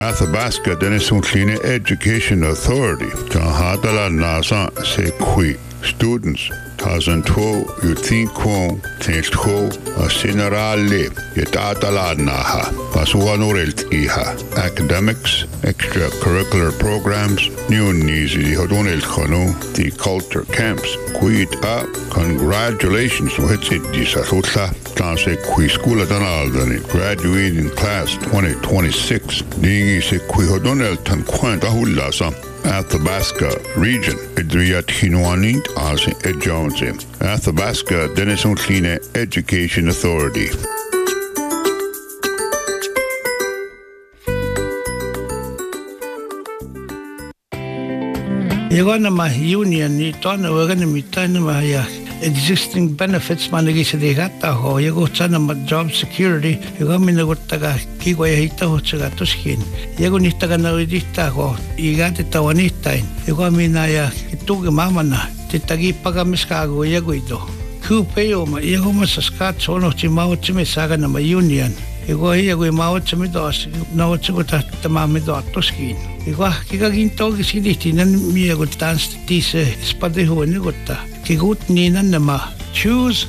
Athabasca Denison Education Authority. Tahadala Nasa Sequi. Students. Tazanto Yutinko Tensko Sinarale Yatatalanaha Pasuanurelt Iha Academics, extracurricular programs, new Nizi Hodonel Khano, the culture camps, Quid up, congratulations to Hitsit Disahutla, Tanse Qui School Danaldani, graduating class 2026, Dingi Se Qui Hodonel Tanquanta Hulasa. Athabasca region, Idriat Hinwanit as Edjonse, Athabasca Denison Education Authority. Yegonama union ni tona wagana mitana maya existing benefits managisa de gata ho yego tsana ma job security yego minagutaga kigo yahita ho tsaga toskin yego nistaga na udita ho igate tawanita yego minaya ituge mamana titagi pagamiskago yego ito kupeo ma yego masaskat sono chimao chimesaga na ma union yego yego mao chimidos na otsuguta tamamido toskin yego kikaginto gisiditinan miego dance tise spadeho nigota kigut nina nama choose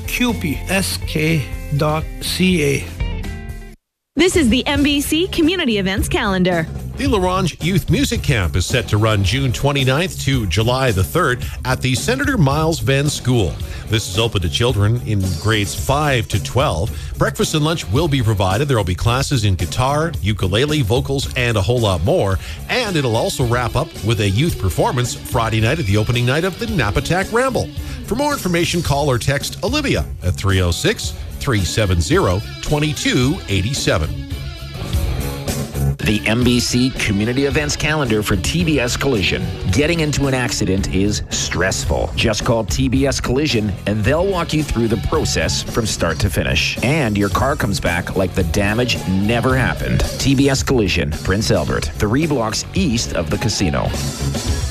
qpsk.ca. This is the NBC Community Events Calendar. The LaRange Youth Music Camp is set to run June 29th to July the 3rd at the Senator Miles Venn School. This is open to children in grades 5 to 12. Breakfast and lunch will be provided. There will be classes in guitar, ukulele, vocals, and a whole lot more. And it'll also wrap up with a youth performance Friday night at the opening night of the Napatak Ramble. For more information, call or text Olivia at 306-370-2287. The NBC Community Events Calendar for TBS Collision. Getting into an accident is stressful. Just call TBS Collision and they'll walk you through the process from start to finish. And your car comes back like the damage never happened. TBS Collision, Prince Albert, 3 blocks east of the casino.